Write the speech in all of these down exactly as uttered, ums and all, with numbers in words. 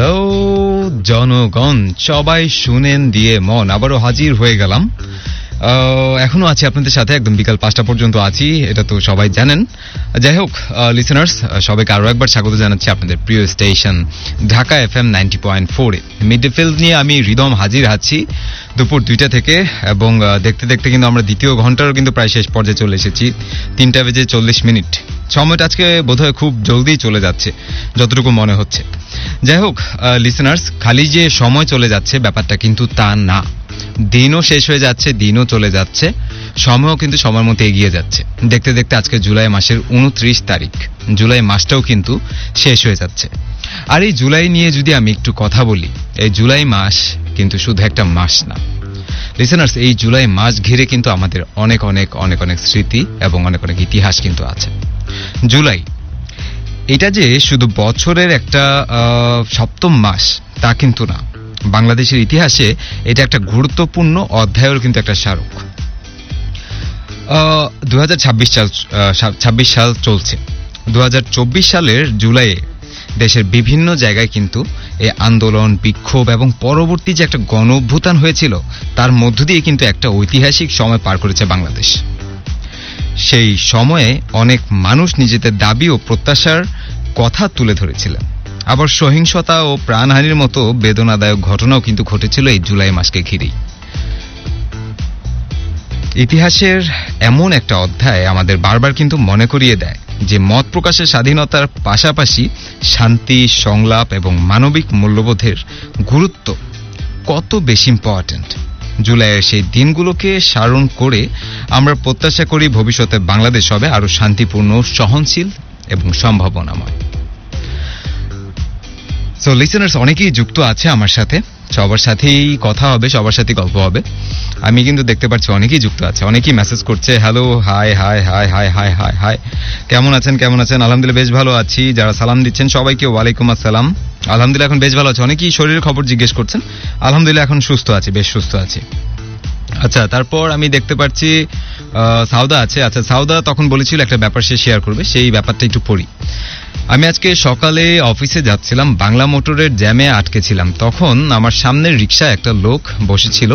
Hello জনগণ, সবাই শুনেন দিয়ে মন, আবারও হাজির হয়ে গেলাম। এখনো আছি আপনাদের সাথে, একদম বিকাল পাঁচটা পর্যন্ত আছি, এটা তো সবাই জানেন। যাই হোক লিসেনার্স, সবাইকে আরো একবার স্বাগত জানাচ্ছি আপনাদের প্রিয় station Dhaka F M ninety point four এ। মিড ডে ফিল নিয়ে আমি রিদম হাজির আছি দুপুর দুইটা থেকে, এবং দেখতে দেখতে কিন্তু আমরা দ্বিতীয় ঘন্টারও কিন্তু প্রায় শেষ পর্যায়ে চলে এসেছি। তিনটা বেজে চল্লিশ মিনিট, সময়টা আজকে বোধহয় খুব জলদি চলে যাচ্ছে যতটুকু মনে হচ্ছে। যাই হোক লিসেনার্স, খালি যে সময় চলে যাচ্ছে ব্যাপারটা কিন্তু তা না, দিনও শেষ হয়ে যাচ্ছে, দিনও চলে যাচ্ছে, সময়ও কিন্তু সময়ের মধ্যে এগিয়ে যাচ্ছে। দেখতে দেখতে আজকে জুলাই মাসের উনত্রিশ তারিখ, জুলাই মাসটাও কিন্তু শেষ হয়ে যাচ্ছে। আর এই জুলাই নিয়ে যদি আমি একটু কথা বলি, এই জুলাই মাস কিন্তু শুধু একটা মাস না লিসেনার্স, এই জুলাই মাস ঘিরে কিন্তু আমাদের অনেক অনেক অনেক অনেক স্মৃতি এবং অনেক অনেক ইতিহাস কিন্তু আছে। জুলাই এটা যে শুধু বছরের একটা সপ্তম মাস তা কিন্তু না, বাংলাদেশের ইতিহাসে এটা একটা গুরুত্বপূর্ণ অধ্যায়ের কিন্তু একটা স্মারক। দু হাজার ছাব্বিশ সাল ছাব্বিশ সাল চলছে। দু হাজার চব্বিশ সালের জুলাইয়ে দেশের বিভিন্ন জায়গায় কিন্তু এই আন্দোলন, বিক্ষোভ এবং পরবর্তী যে একটা গণ অভ্যুত্থান হয়েছিল, তার মধ্য দিয়ে কিন্তু একটা ঐতিহাসিক সময় পার করেছে বাংলাদেশ। সেই সময়ে অনেক মানুষ নিজেদের দাবি ও প্রত্যাশার কথা তুলে ধরেছিলেন। আবার সহিংসতা ও প্রাণহানির মতো বেদনাদায়ক ঘটনাও কিন্তু ঘটেছিল এই জুলাই মাসকে ঘিরেই। ইতিহাসের এমন একটা অধ্যায় আমাদের বারবার কিন্তু মনে করিয়ে দেয় যে মত প্রকাশের স্বাধীনতার পাশাপাশি শান্তি, সংলাপ এবং মানবিক মূল্যবোধের গুরুত্ব কত বেশি ইম্পর্ট্যান্ট। জুলাইয়ের সেই দিনগুলোকে স্মরণ করে আমরা প্রত্যাশা করি ভবিষ্যতে বাংলাদেশ হবে আরো শান্তিপূর্ণ, সহনশীল এবং সম্ভাবনাময়। সো লিসেনার্স, অনেকেই যুক্ত আছে আমার সাথে, সবার সাথেই কথা হবে, সবার সাথেই গল্প হবে। আমি কিন্তু দেখতে পাচ্ছি অনেকেই যুক্ত আছে, অনেকেই মেসেজ করছে, hello, high high high high high high high কেমন আছেন কেমন আছেন আলহামদুলিল্লাহ বেশ ভালো আছি। যারা সালাম দিচ্ছেন সবাইকে ওয়ালাইকুম আসসালাম। আলহামদুলিল্লাহ এখন বেশ ভালো আছে। অনেকেই শরীরের খবর জিজ্ঞেস করছেন, আলহামদুলিল্লাহ এখন সুস্থ আছি, বেশ সুস্থ আছি। আচ্ছা, তারপর আমি দেখতে পাচ্ছি সাউদা আছে। আচ্ছা, সাউদা তখন বলেছিল একটা ব্যাপার সে শেয়ার করবে, সেই ব্যাপারটা একটু পড়ি। আমি আজকে সকালে অফিসে যাচ্ছিলাম, বাংলা মোটরের জ্যামে আটকে ছিলাম। তখন আমার সামনের রিকশায় একটা লোক বসেছিল।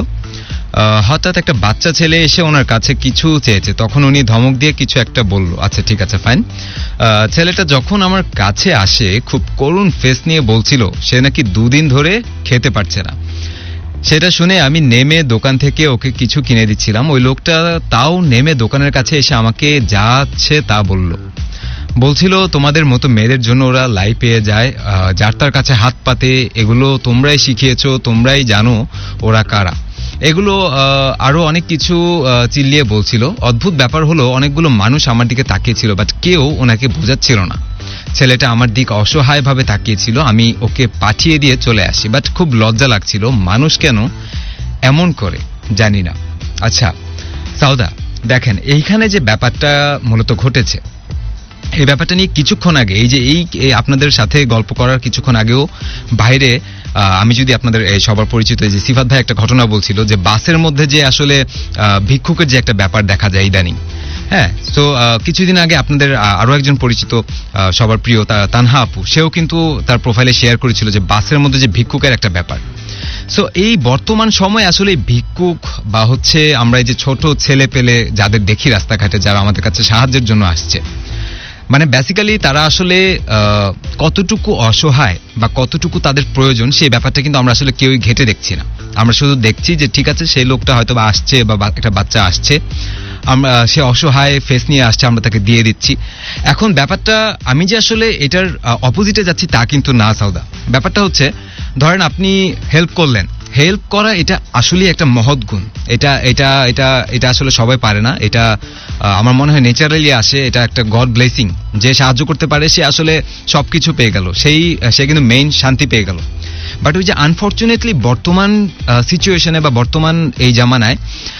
হঠাৎ একটা বাচ্চা ছেলে এসে ওনার কাছে কিছু চেয়েছে, তখন উনি ধমক দিয়ে কিছু একটা বলল। আচ্ছা ঠিক আছে, ফাইন। ছেলেটা যখন আমার কাছে আসে খুব করুণ ফেস নিয়ে বলছিল সে নাকি দুদিন ধরে খেতে পারছে না। সেটা শুনে আমি নেমে দোকান থেকে ওকে কিছু কিনে দিচ্ছিলাম। ওই লোকটা তাও নেমে দোকানের কাছে এসে আমাকে যা আছে তা বলল। বলছিল তোমাদের মতো মেয়েদের জন্য ওরা লাই পেয়ে যায়, যার তার কাছে হাত পাতে, এগুলো তোমরাই শিখিয়েছো, তোমরাই জানো ওরা কারা। এগুলো আরো অনেক কিছু চিল্লিয়ে বলছিল। অদ্ভুত ব্যাপার হলো অনেকগুলো মানুষ আমার দিকে তাকিয়েছিল, বাট কেউ ওনাকে বোঝাচ্ছিল না। ছেলেটা আমার দিক অসহায় ভাবে তাকিয়েছিল। আমি ওকে পাঠিয়ে দিয়ে চলে আসি, বাট খুব লজ্জা লাগছিল। মানুষ কেন এমন করে জানি না। আচ্ছা সাউদা, দেখেন এইখানে যে ব্যাপারটা মূলত ঘটেছে, এই ব্যাপারটা নিয়ে কিছুক্ষণ আগে এই যে এই আপনাদের সাথে গল্প করার কিছুক্ষণ আগেও বাইরে আমি যদি আপনাদের সবার পরিচিত যে সিফাত ভাই একটা ঘটনা বলছিল যে বাসের মধ্যে যে আসলে ভিক্ষুকের যে একটা ব্যাপার দেখা যায় ইদানিং। হ্যাঁ, তো কিছুদিন আগে আপনাদের আরো একজন পরিচিত সবার প্রিয় তানহা আপু, সেও কিন্তু তার প্রোফাইলে শেয়ার করেছিল যে বাসের মধ্যে যে ভিক্ষুকের একটা ব্যাপার। সো এই বর্তমান সময় আসলে ভিক্ষুক বা হচ্ছে আমরা এই যে ছোট ছেলে পেলে যাদের দেখি রাস্তাঘাটে, যারা আমাদের কাছে সাহায্যের জন্য আসছে, মানে বেসিক্যালি তারা আসলে কতটুকু অসহায় বা কতটুকু তাদের প্রয়োজন সেই ব্যাপারটা কিন্তু আমরা আসলে কেউই ঘেটে দেখছি না। আমরা শুধু দেখছি যে ঠিক আছে সেই লোকটা হয়তো বা আসছে বা একটা বাচ্চা আসছে, আমরা সে অসহায় ফেস নিয়ে আসছে, আমরা তাকে দিয়ে দিচ্ছি। এখন ব্যাপারটা আমি যে আসলে এটার অপোজিটে যাচ্ছি তা কিন্তু না সাউদা। ব্যাপারটা হচ্ছে ধরেন আপনি হেল্প করলেন, হেল্প করা এটা আসলে একটা মহৎ গুণ। এটা এটা এটা এটা আসলে সবাই পারে না। এটা আমার মনে হয় ন্যাচারালি আসে, এটা একটা গড ব্লেসিং। যে সাহায্য করতে পারে সে আসলে সবকিছু পেয়ে গেল, সেই সে কিন্তু মেইন শান্তি পেয়ে গেল। বাট ওই যে আনফর্চুনেটলি বর্তমান সিচুয়েশনে বা বর্তমান এই জামানায়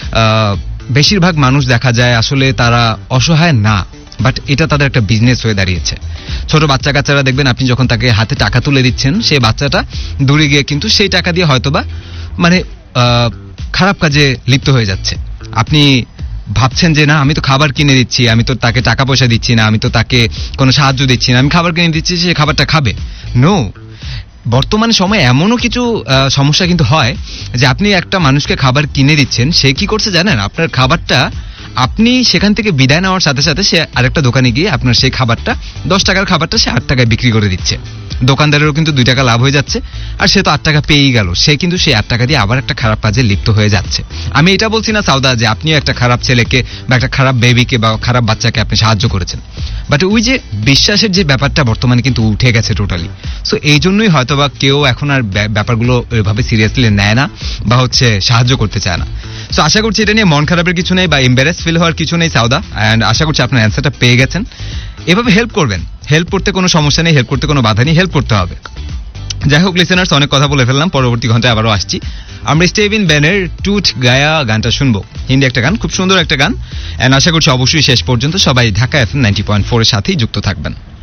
বেশিরভাগ মানুষ দেখা যায় আসলে তারা অসহায় না, বাট এটা তাদের একটা বিজনেস হয়ে দাঁড়িয়েছে। ছোট বাচ্চা কাচ্চারা দেখবেন আপনি যখন তাকে হাতে টাকা তুলে দিচ্ছেন, সেই বাচ্চাটা দূরে গিয়ে কিন্তু সেই টাকা দিয়ে হয়তোবা মানে খারাপ কাজে লিপ্ত হয়ে যাচ্ছে। আপনি ভাবছেন যে না আমি তো খাবার কিনে দিচ্ছি, আমি তো তাকে টাকা পয়সা দিচ্ছি না, আমি তো তাকে কোনো সাহায্য দিচ্ছি না, আমি খাবার কিনে দিচ্ছি, সে খাবারটা খাবে। নো, বর্তমান সময়ে এমনও কিছু আহ, সমস্যা কিন্তু হয় যে আপনি একটা মানুষকে খাবার কিনে দিচ্ছেন, সে কি করছে জানেন, আপনার খাবারটা আপনি সেখান থেকে বিদায় নেওয়ার সাথে সাথে সে আরেকটা দোকানে গিয়ে আপনার সেই খাবারটা দশ টাকার খাবারটা সে আট টাকায় বিক্রি করে দিচ্ছে। দোকানদারেরও কিন্তু দুই টাকা লাভ হয়ে যাচ্ছে, আর সে তো আট টাকা পেয়েই গেল, সে কিন্তু সেই আট টাকা দিয়ে আবার একটা খারাপ কাজে লিপ্ত হয়ে যাচ্ছে। আমি এটা বলছি না সাউদা যে আপনিও একটা খারাপ ছেলেকে বা একটা খারাপ বেবিকে বা খারাপ বাচ্চাকে আপনি সাহায্য করেছেন, বাট ওই যে বিশ্বাসের যে ব্যাপারটা বর্তমানে কিন্তু উঠে গেছে টোটালি। সো এই জন্যই হয়তো বা কেউ এখন আর ব্যা- ব্যাপারগুলো ওইভাবে সিরিয়াসলি নেয় না বা হচ্ছে সাহায্য করতে চায় না। সো আশা করছি এটা নিয়ে মন খারাপের কিছু নেই বা এম্বারেস ফিল হওয়ার কিছু নেই সাউদা, অ্যান্ড আশা করছি আপনার অ্যান্সারটা পেয়ে গেছেন। এভাবে হেল্প করবেন, হেল্প করতে কোনো সমস্যা নেই, হেল্প করতে কোনো বাধা নেই, হেল্প করতে হবে। যাই হোক লিসেনার্স, অনেক কথা বলে ফেললাম, পরবর্তী ঘন্টায় আবারও আসছি। আমরা স্টেভিন ব্যানের টুট গায়া গানটা শুনবো, হিন্দি একটা গান, খুব সুন্দর একটা গান, অ্যান্ড আশা করছি অবশ্যই শেষ পর্যন্ত সবাই Dhaka F M ninety point four এর সাথেই যুক্ত থাকবেন।